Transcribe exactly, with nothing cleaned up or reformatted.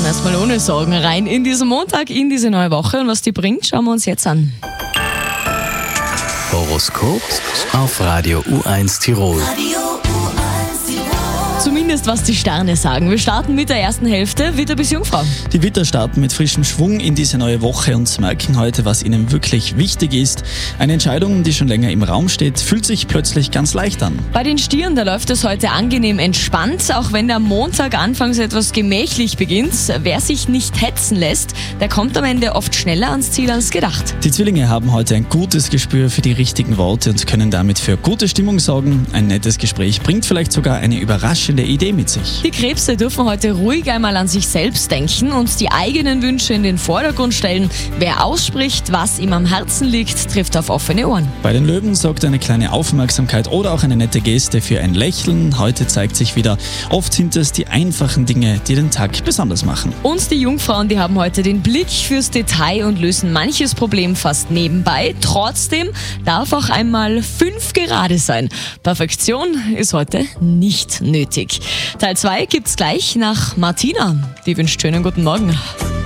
erstmal ohne Sorgen rein in diesen Montag, in diese neue Woche. Und was die bringt, schauen wir uns jetzt an. Horoskop auf Radio U eins Tirol. Zumindest was die Sterne sagen. Wir starten mit der ersten Hälfte, Widder bis Jungfrau. Die Widder starten mit frischem Schwung in diese neue Woche und merken heute, was ihnen wirklich wichtig ist. Eine Entscheidung, die schon länger im Raum steht, fühlt sich plötzlich ganz leicht an. Bei den Stieren, da läuft es heute angenehm entspannt, auch wenn der Montag anfangs etwas gemächlich beginnt. Wer sich nicht hetzen lässt, der kommt am Ende oft schneller ans Ziel als gedacht. Die Zwillinge haben heute ein gutes Gespür für die richtigen Worte und können damit für gute Stimmung sorgen. Ein nettes Gespräch bringt vielleicht sogar eine überraschende Idee mit sich. Die Krebse dürfen heute ruhig einmal an sich selbst denken und die eigenen Wünsche in den Vordergrund stellen. Wer ausspricht, was ihm am Herzen liegt, trifft auf offene Ohren. Bei den Löwen sorgt eine kleine Aufmerksamkeit oder auch eine nette Geste für ein Lächeln. Heute zeigt sich wieder, oft sind es die einfachen Dinge, die den Tag besonders machen. Und die Jungfrauen, die haben heute den Blick fürs Detail und lösen manches Problem fast nebenbei. Trotzdem darf auch einmal fünf gerade sein. Perfektion ist heute nicht nötig. Teil zwei gibt's gleich nach Martina. Die wünscht schönen guten Morgen.